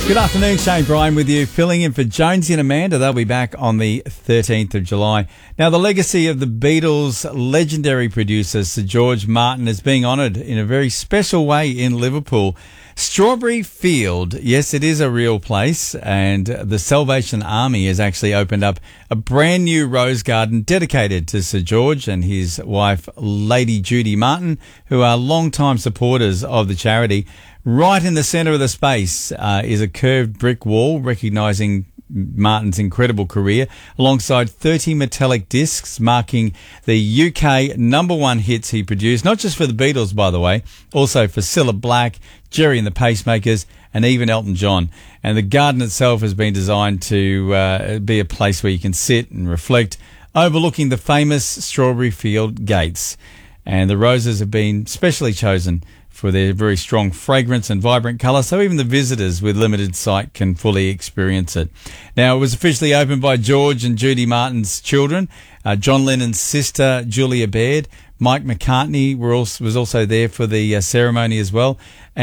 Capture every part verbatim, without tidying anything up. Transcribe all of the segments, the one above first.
Good afternoon, Shane Bryan with you, filling in for Jonesy and Amanda. They'll be back on the thirteenth of July. Now, the legacy of the Beatles' legendary producer, Sir George Martin, is being honoured in a very special way in Liverpool. Strawberry Field, yes, it is a real place, and the Salvation Army has actually opened up a brand new rose garden dedicated to Sir George and his wife, Lady Judy Martin, who are long-time supporters of the charity. Right in the centre of the space uh, is a curved brick wall recognising Martin's incredible career, alongside thirty metallic discs marking the U K number one hits he produced, not just for the Beatles, by the way, also for Cilla Black, Gerry and the Pacemakers, and even Elton John. And the garden itself has been designed to uh, be a place where you can sit and reflect, overlooking the famous Strawberry Field gates. And the roses have been specially chosen for their very strong fragrance and vibrant colour, so even the visitors with limited sight can fully experience it. Now, it was officially opened by George and Judy Martin's children, uh, John Lennon's sister, Julia Baird. Mike McCartney were also, was also there for the uh, ceremony as well.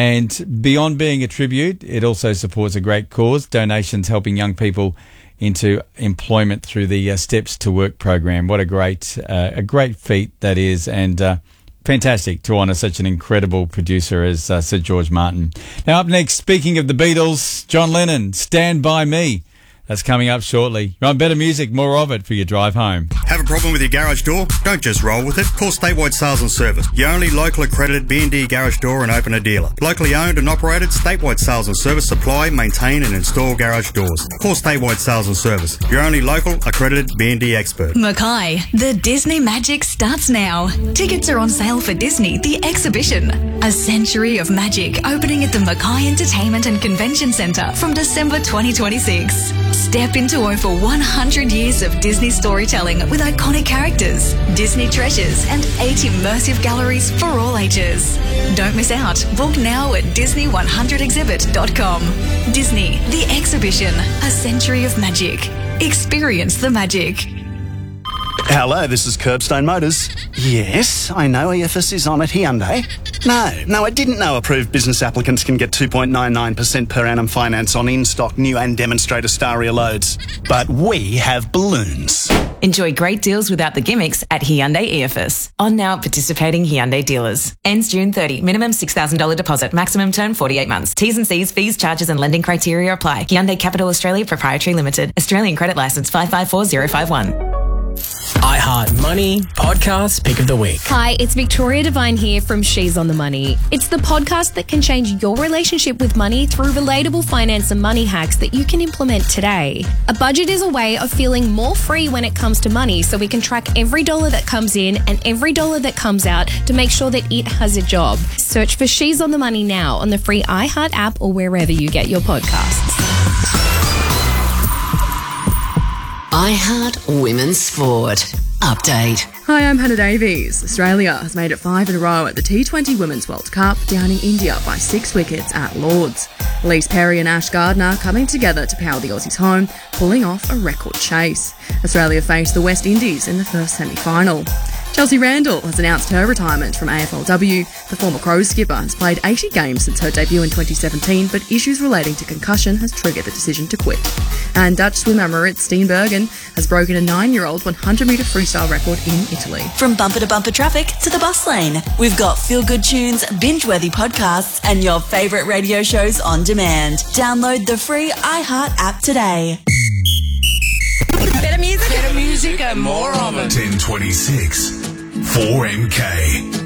And beyond being a tribute, it also supports a great cause, donations helping young people into employment through the uh, Steps to Work program. What a great, uh, a great feat that is, and uh, fantastic to honour such an incredible producer as uh, Sir George Martin. Now, up next, speaking of the Beatles, John Lennon, Stand By Me. That's coming up shortly. You want better music, more of it for your drive home. Have a problem with your garage door? Don't just roll with it. Call Statewide Sales and Service, your only local accredited B and D garage door and opener dealer. Locally owned and operated, Statewide Sales and Service supply, maintain and install garage doors. Call Statewide Sales and Service, your only local accredited B and D expert. Mackay, the Disney Magic starts now. Tickets are on sale for Disney, the exhibition. A century of magic opening at the Mackay Entertainment and Convention Centre from December twenty twenty-six. Step into over one hundred years of Disney storytelling with iconic characters, Disney treasures, and eight immersive galleries for all ages. Don't miss out. Book now at disney one hundred exhibit dot com. Disney, the exhibition, a century of magic. Experience the magic. Hello, this is Curbstone Motors. Yes, I know E F S is on at Hyundai. No, no, I didn't know approved business applicants can get two point nine nine percent per annum finance on in-stock new and demonstrator Staria loads. But we have balloons. Enjoy great deals without the gimmicks at Hyundai E F S. On now at participating Hyundai dealers. Ends June thirtieth. Minimum six thousand dollars deposit. Maximum term forty-eight months. T's and C's, fees, charges and lending criteria apply. Hyundai Capital Australia Proprietary Limited. Australian Credit Licence five five four zero five one. iHeart Money Podcast Pick of the Week. Hi, it's Victoria Devine here from She's on the Money. It's the podcast that can change your relationship with money through relatable finance and money hacks that you can implement today. A budget is a way of feeling more free when it comes to money, so we can track every dollar that comes in and every dollar that comes out to make sure that it has a job. Search for She's on the Money now on the free iHeart app or wherever you get your podcasts. iHeart Women's Sport Update. Hi, I'm Hannah Davies. Australia has made it five in a row at the T twenty Women's World Cup, downing India by six wickets at Lords. Elise Perry and Ash Gardner coming together to power the Aussies home, pulling off a record chase. Australia faced the West Indies in the first semi-final. Chelsea Randall has announced her retirement from A F L W. The former Crows skipper has played eighty games since her debut in twenty seventeen, but issues relating to concussion has triggered the decision to quit. And Dutch swimmer Marit Steenbergen has broken a nine-year-old one hundred metre freestyle record in Italy. From bumper to bumper traffic to the bus lane, we've got feel-good tunes, binge-worthy podcasts, and your favourite radio shows on demand. Download the free iHeart app today. Better music. Better music and more of it. ten twenty-six, four M K.